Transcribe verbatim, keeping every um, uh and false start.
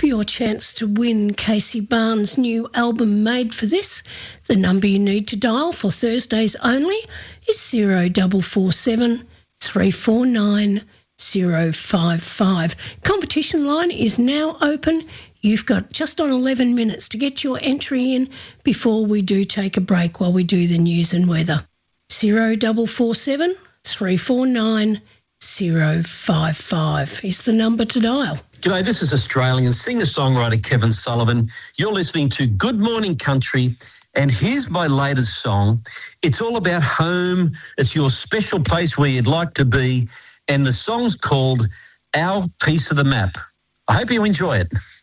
your chance to win Casey Barnes' new album Made for This. The number you need to dial for Thursdays only is zero double four seven three four nine zero five five. Competition line is now open. You've got just on eleven minutes to get your entry in before we do take a break while we do the news and weather. zero double four seven three four nine zero five five is the number to dial. G'day, this is Australian singer-songwriter Kevin Sullivan. You're listening to Good Morning Country, and here's my latest song. It's all about home. It's your special place where you'd like to be, and the song's called Our Piece of the Map. I hope you enjoy it.